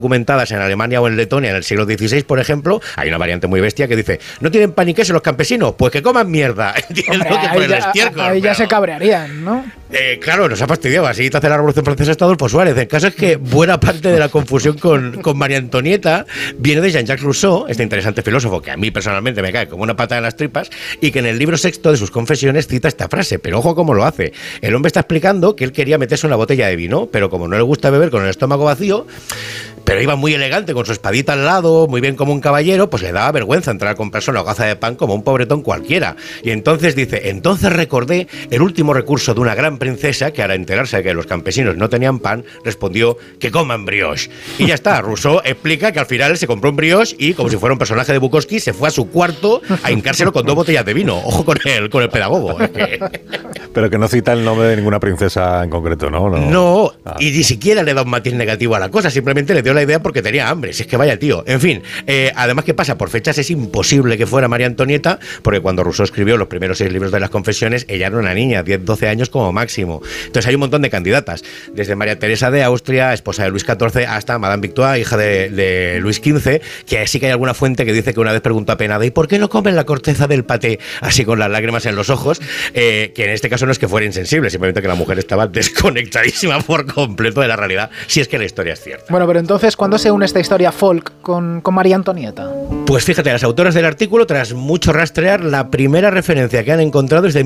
documentadas en Alemania o en Letonia en el siglo XVI, por ejemplo, hay una variante muy bestia que dice: ¿no tienen pan y queso los campesinos? Pues que coman mierda. Entiendo que por el estiércol. Ahí ya se cabrearían, ¿no? Claro, nos ha fastidiado. Así te hace la Revolución Francesa hasta Adolfo Suárez. El caso es que buena parte de la confusión con María Antonieta viene de Jean-Jacques Rousseau, este interesante filósofo que a mí personalmente me cae como una pata en las tripas, y que en el libro sexto de sus Confesiones cita esta frase, pero ojo cómo lo hace. El hombre está explicando que él quería meterse una botella de vino, pero como no le gusta beber con el estómago vacío, pero iba muy elegante con su espadita al lado, muy bien como un caballero, pues le daba vergüenza entrar a comprarse una hogaza de pan como un pobretón cualquiera. Y entonces dice: entonces recordé el último recurso de una gran princesa que, al enterarse de que los campesinos no tenían pan, respondió que coman brioche. Y ya está. Rousseau explica que al final se compró un brioche y, como si fuera un personaje de Bukowski, se fue a su cuarto a hincárselo con 2 botellas de vino. Ojo con el pedagogo. Pero que no cita el nombre de ninguna princesa en concreto, ¿no? No, y ni siquiera le da un matiz negativo a la cosa, simplemente le dio la idea porque tenía hambre. Si es que vaya tío. En fin, además que pasa por fechas, es imposible que fuera María Antonieta, porque cuando Rousseau escribió los primeros 6 libros de las Confesiones, ella era una niña, 10-12 años como máximo. Entonces hay un montón de candidatas, desde María Teresa de Austria, esposa de Luis XIV, hasta Madame Victoire, hija de Luis XV, que sí que hay alguna fuente que dice que una vez preguntó apenada: ¿y por qué no comen la corteza del paté? Así con las lágrimas en los ojos, que en este caso no es que fuera insensible, simplemente que la mujer estaba desconectadísima por completo de la realidad, si es que la historia es cierta. Bueno, pero entonces, ¿cuándo se une esta historia folk con María Antonieta? Pues fíjate, las autoras del artículo, tras mucho rastrear, la primera referencia que han encontrado es de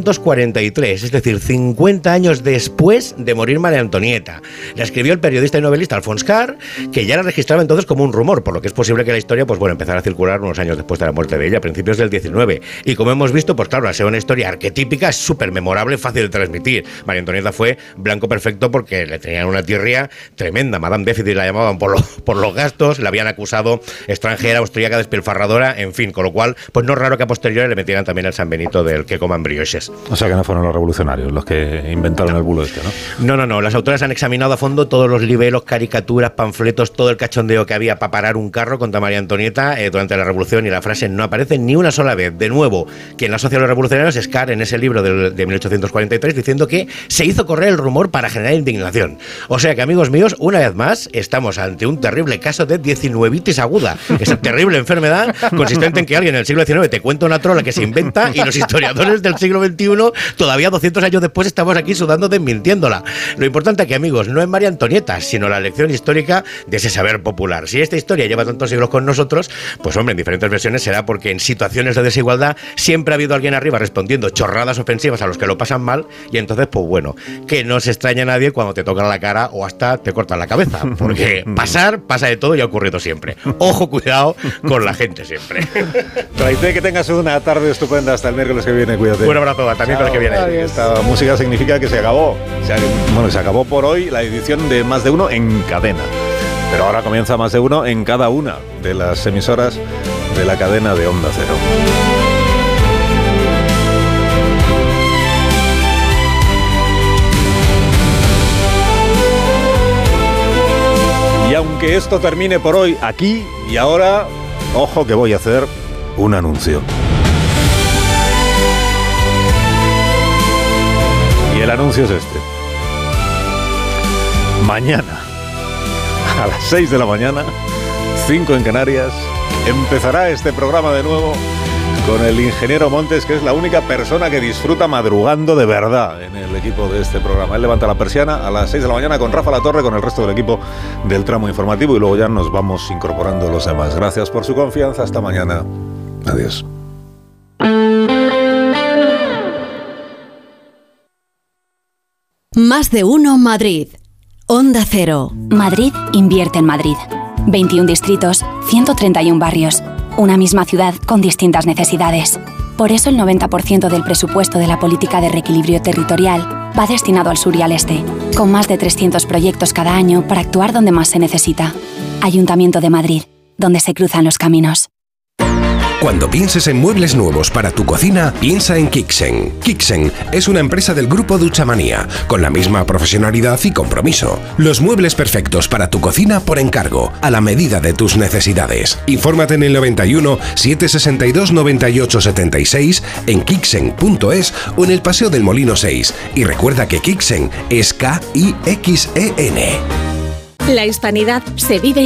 1843, es decir, 50 años después de morir María Antonieta. La escribió el periodista y novelista Alphonse Karr, que ya la registraba entonces como un rumor, por lo que es posible que la historia, pues bueno, empezara a circular unos años después de la muerte de ella, a principios del 19. Y como hemos visto, pues claro, al ser una historia arquetípica, es súper memorable, fácil de transmitir. María Antonieta fue blanco perfecto porque le tenían una tirria tremenda. Madame Déficit la llamaban por los gastos, la habían acusado extranjera, austríaca, despilfarradora, en fin, con lo cual, pues no es raro que a posteriori le metieran también el San Benito del que coman brioches. O sea que no fueron los revolucionarios los que inventaron el bulo este, ¿no? No. Las autoras han examinado a fondo todos los libelos, caricaturas, panfletos, todo el cachondeo que había para parar un carro contra María Antonieta durante la Revolución, y la frase no aparece ni una sola vez. De nuevo, quien la asocia a los revolucionarios es Karr en ese libro de 1843, diciendo que se hizo correr el rumor para generar indignación. O sea que, amigos míos, una vez más, estamos ante un terrible caso de 19itis aguda. Esa terrible enfermedad consistente en que alguien en el siglo XIX te cuenta una trola que se inventa y los historiadores del siglo XXI, todavía 200 años después, estamos aquí sudando desmintiéndola. Lo importante aquí, amigos, no es María Antonieta, sino la lección histórica de ese saber popular. Si esta historia lleva tantos siglos con nosotros, pues hombre, en diferentes versiones será porque en situaciones de desigualdad siempre ha habido alguien arriba respondiendo chorradas ofensivas a los que lo pasan mal, y entonces, pues bueno, que no se extraña a nadie cuando te tocan la cara o hasta te cortan la cabeza, porque pasa de todo y ha ocurrido siempre. Ojo, cuidado con la gente siempre. Traité, que tengas una tarde estupenda hasta el miércoles que viene, cuídate. Un abrazo, también para el que viene. Adiós. Esta música significa que se acabó. Se acabó por hoy la edición de Más de Uno en cadena. Pero ahora comienza Más de Uno en cada una de las emisoras de la cadena de Onda Cero. Y aunque esto termine por hoy aquí y ahora, ojo que voy a hacer un anuncio. Y el anuncio es este. Mañana, a las 6 de la mañana, 5 en Canarias, empezará este programa de nuevo con el ingeniero Montes, que es la única persona que disfruta madrugando de verdad en el equipo de este programa. Él levanta la persiana a las 6 de la mañana con Rafa Latorre, con el resto del equipo del tramo informativo, y luego ya nos vamos incorporando los demás. Gracias por su confianza. Hasta mañana. Adiós. Más de Uno Madrid. Onda Cero. Madrid invierte en Madrid. 21 distritos, 131 barrios. Una misma ciudad con distintas necesidades. Por eso el 90% del presupuesto de la política de reequilibrio territorial va destinado al sur y al este, con más de 300 proyectos cada año para actuar donde más se necesita. Ayuntamiento de Madrid, donde se cruzan los caminos. Cuando pienses en muebles nuevos para tu cocina, piensa en Kixen. Kixen es una empresa del grupo Duchamanía, con la misma profesionalidad y compromiso. Los muebles perfectos para tu cocina por encargo, a la medida de tus necesidades. Infórmate en el 91 762 98 76, en kixen.es o en el Paseo del Molino 6. Y recuerda que Kixen es Kixen. La hispanidad se vive